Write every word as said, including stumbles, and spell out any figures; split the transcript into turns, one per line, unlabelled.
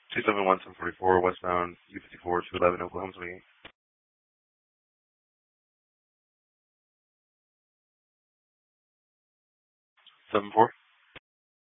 two seven one seven four four westbound U fifty-four two eleven Oklahoma twenty-eight. seven four.